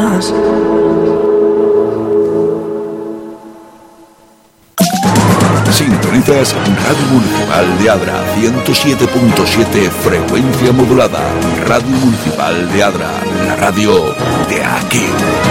Sintonizas Radio Municipal de Adra, 107.7 frecuencia modulada. Radio Municipal de Adra, la radio de aquí.